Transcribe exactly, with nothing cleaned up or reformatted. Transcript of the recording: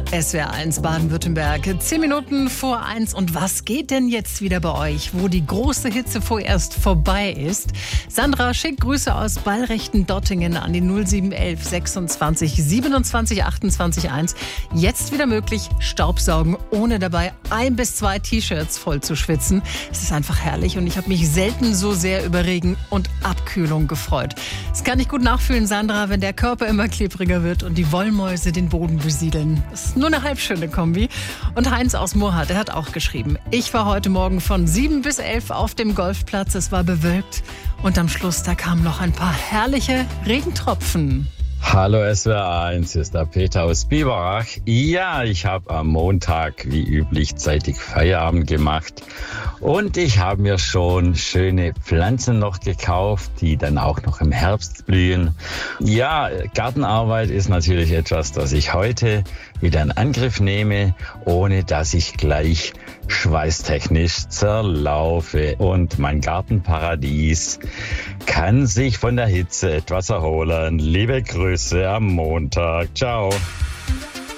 S W R eins Baden-Württemberg. Zehn Minuten vor eins. Und was geht denn jetzt wieder bei euch, wo die große Hitze vorerst vorbei ist? Sandra schickt Grüße aus Ballrechten-Dottingen an die null sieben elf sechsundzwanzig siebenundzwanzig achtundzwanzig eins. Jetzt wieder möglich Staubsaugen, ohne dabei ein bis zwei T-Shirts voll zu schwitzen. Es ist einfach herrlich und ich habe mich selten so sehr über Regen und Abkühlung gefreut. Das kann ich gut nachfühlen, Sandra, wenn der Körper immer klebriger wird und die Wollmäuse den Boden besiedeln. Das ist nur eine halbschöne Kombi. Und Heinz aus Moorhardt, der hat auch geschrieben: Ich war heute Morgen von sieben bis elf auf dem Golfplatz. Es war bewölkt und am Schluss, da kamen noch ein paar herrliche Regentropfen. Hallo S W R eins, hier ist der Peter aus Biberach. Ja, ich habe am Montag wie üblich zeitig Feierabend gemacht und ich habe mir schon schöne Pflanzen noch gekauft, die dann auch noch im Herbst blühen. Ja, Gartenarbeit ist natürlich etwas, das ich heute wieder in Angriff nehme, ohne dass ich gleich schweißtechnisch zerlaufe. Und mein Gartenparadies kann sich von der Hitze etwas erholen. Liebe Grüße am Montag. Ciao.